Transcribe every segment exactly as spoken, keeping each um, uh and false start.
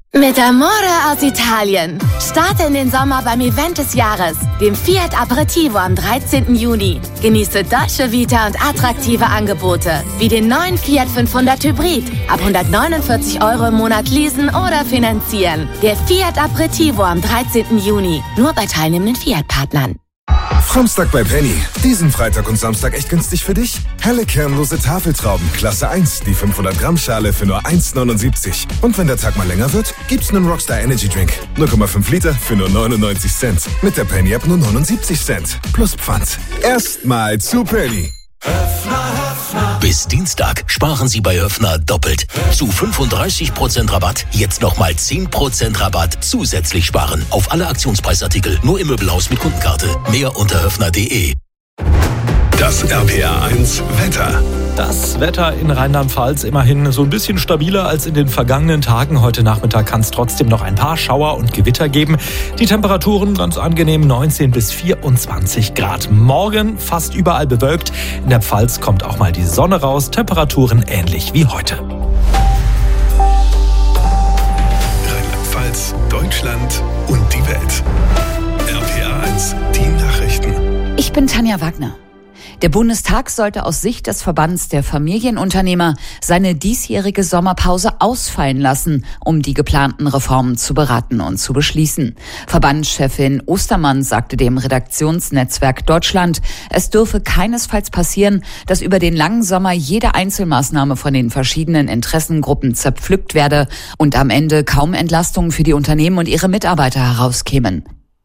Mit Amore aus Italien. Starte in den Sommer beim Event des Jahres, dem Fiat Aperitivo am dreizehnten Juni. Genieße Dolce Vita und attraktive Angebote, wie den neuen Fiat fünfhundert Hybrid. Ab hundertneunundvierzig Euro im Monat leasen oder finanzieren. Der Fiat Aperitivo am dreizehnten Juni. Nur bei teilnehmenden Fiat-Partnern. Framstag bei Penny. Diesen Freitag und Samstag echt günstig für dich? Helle kernlose Tafeltrauben, Klasse eins, die fünfhundert Gramm Schale für nur eins neunundsiebzig. Und wenn der Tag mal länger wird, gibt's einen Rockstar Energy Drink. null Komma fünf Liter für nur neunundneunzig Cent. Mit der Penny App nur neunundsiebzig Cent. Plus Pfand. Erstmal zu Penny. Bis Dienstag sparen Sie bei Höffner doppelt. Zu fünfunddreißig Prozent Rabatt, jetzt nochmal zehn Prozent Rabatt zusätzlich sparen. Auf alle Aktionspreisartikel, nur im Möbelhaus mit Kundenkarte. Mehr unter höffner punkt de. Das R P R eins Wetter. Das Wetter in Rheinland-Pfalz immerhin so ein bisschen stabiler als in den vergangenen Tagen. Heute Nachmittag kann es trotzdem noch ein paar Schauer und Gewitter geben. Die Temperaturen ganz angenehm neunzehn bis vierundzwanzig Grad. Morgen fast überall bewölkt. In der Pfalz kommt auch mal die Sonne raus. Temperaturen ähnlich wie heute. Rheinland-Pfalz, Deutschland und die Welt. R P R eins, die Nachrichten. Ich bin Tanja Wagner. Der Bundestag sollte aus Sicht des Verbands der Familienunternehmer seine diesjährige Sommerpause ausfallen lassen, um die geplanten Reformen zu beraten und zu beschließen. Verbandschefin Ostermann sagte dem Redaktionsnetzwerk Deutschland, es dürfe keinesfalls passieren, dass über den langen Sommer jede Einzelmaßnahme von den verschiedenen Interessengruppen zerpflückt werde und am Ende kaum Entlastungen für die Unternehmen und ihre Mitarbeiter herauskämen.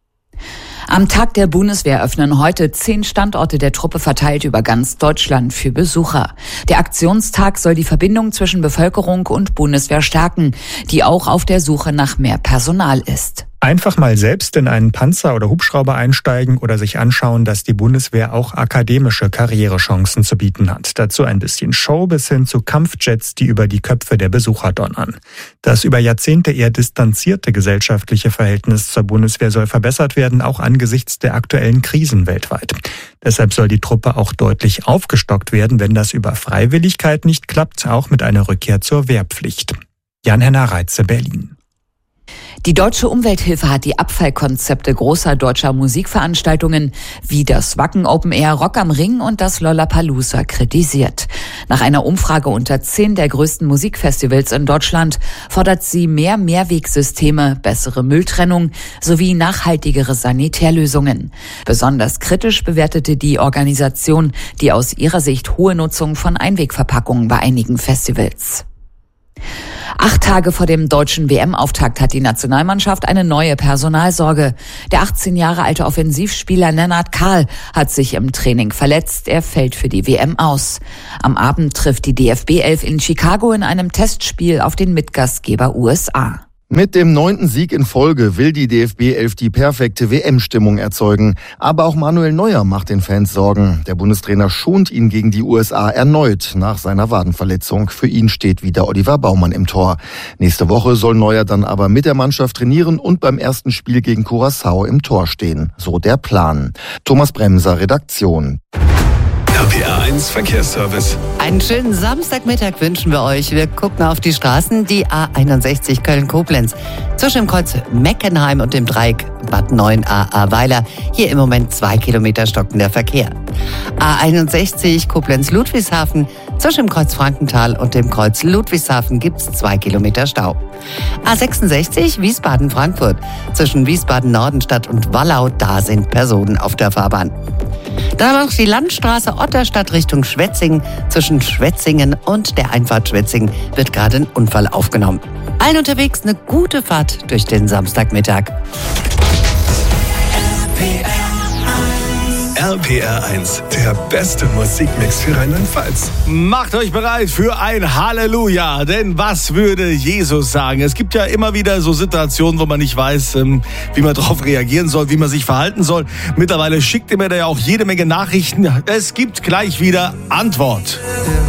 Am Tag der Bundeswehr öffnen heute zehn Standorte der Truppe verteilt über ganz Deutschland für Besucher. Der Aktionstag soll die Verbindung zwischen Bevölkerung und Bundeswehr stärken, die auch auf der Suche nach mehr Personal ist. Einfach mal selbst in einen Panzer oder Hubschrauber einsteigen oder sich anschauen, dass die Bundeswehr auch akademische Karrierechancen zu bieten hat. Dazu ein bisschen Show bis hin zu Kampfjets, die über die Köpfe der Besucher donnern. Das über Jahrzehnte eher distanzierte gesellschaftliche Verhältnis zur Bundeswehr soll verbessert werden, auch angesichts der aktuellen Krisen weltweit. Deshalb soll die Truppe auch deutlich aufgestockt werden, wenn das über Freiwilligkeit nicht klappt, auch mit einer Rückkehr zur Wehrpflicht. Jan-Henner Reitze, Berlin. Die Deutsche Umwelthilfe hat die Abfallkonzepte großer deutscher Musikveranstaltungen wie das Wacken Open Air, Rock am Ring und das Lollapalooza kritisiert. Nach einer Umfrage unter zehn der größten Musikfestivals in Deutschland fordert sie mehr Mehrwegsysteme, bessere Mülltrennung sowie nachhaltigere Sanitärlösungen. Besonders kritisch bewertete die Organisation die aus ihrer Sicht hohe Nutzung von Einwegverpackungen bei einigen Festivals. Acht Tage vor dem deutschen W M-Auftakt hat die Nationalmannschaft eine neue Personalsorge. Der achtzehn Jahre alte Offensivspieler Lennart Kahl hat sich im Training verletzt. Er fällt für die W M aus. Am Abend trifft die D F B elf in Chicago in einem Testspiel auf den Mitgastgeber U S A. Mit dem neunten Sieg in Folge will die D F B elf die perfekte W M-Stimmung erzeugen. Aber auch Manuel Neuer macht den Fans Sorgen. Der Bundestrainer schont ihn gegen die U S A erneut nach seiner Wadenverletzung. Für ihn steht wieder Oliver Baumann im Tor. Nächste Woche soll Neuer dann aber mit der Mannschaft trainieren und beim ersten Spiel gegen Curaçao im Tor stehen. So der Plan. Thomas Bremser, Redaktion. R P R eins Verkehrsservice. Einen schönen Samstagmittag wünschen wir euch. Wir gucken auf die Straßen. Die A einundsechzig Köln-Koblenz. Zwischen dem Kreuz Meckenheim und dem Dreieck Bad Neuenahr-Ahrweiler. Hier im Moment zwei Kilometer stockender Verkehr. A einundsechzig Koblenz-Ludwigshafen. Zwischen dem Kreuz Frankenthal und dem Kreuz Ludwigshafen gibt's zwei Kilometer Stau. A sechsundsechzig Wiesbaden-Frankfurt. Zwischen Wiesbaden-Nordenstadt und Wallau, da sind Personen auf der Fahrbahn. Dann noch die Landstraße Otterstadt Richtung Schwetzingen. Zwischen Schwetzingen und der Einfahrt Schwetzingen wird gerade ein Unfall aufgenommen. Allen unterwegs eine gute Fahrt durch den Samstagmittag. R P R eins, der beste Musikmix für Rheinland-Pfalz. Macht euch bereit für ein Halleluja, denn was würde Jesus sagen? Es gibt ja immer wieder so Situationen, wo man nicht weiß, wie man darauf reagieren soll, wie man sich verhalten soll. Mittlerweile schickt ihr mir da ja auch jede Menge Nachrichten. Es gibt gleich wieder Antwort.